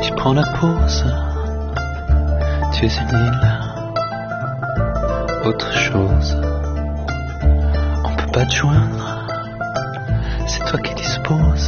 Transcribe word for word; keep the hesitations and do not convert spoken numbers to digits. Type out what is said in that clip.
tu prends la pause. Tu es une île, autre chose. On peut pas te joindre, c'est toi qui disposes.